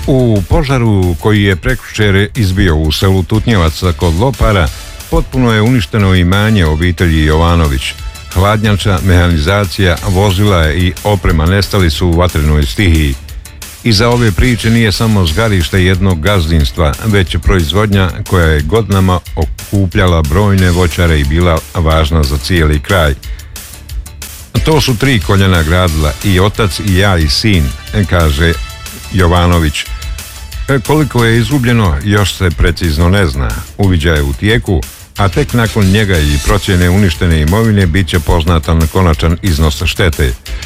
U požaru koji je prekjučer izbio u selu Tutnjevac kod Lopara, potpuno je uništeno imanje obitelji Jovanović. Hladnjača, mehanizacija, vozila i oprema nestali su u vatrenoj stihiji. Iza ove priče nije samo zgarište jednog gazdinstva, već proizvodnja koja je godinama okupljala brojne voćare i bila važna za cijeli kraj. To su 3 koljena gradila, i otac i ja i sin, kaže Jovanović. Koliko je izgubljeno još se precizno ne zna. Uviđaj je u tijeku, a tek nakon njega i procjene uništene imovine bit će poznatan konačan iznos štete.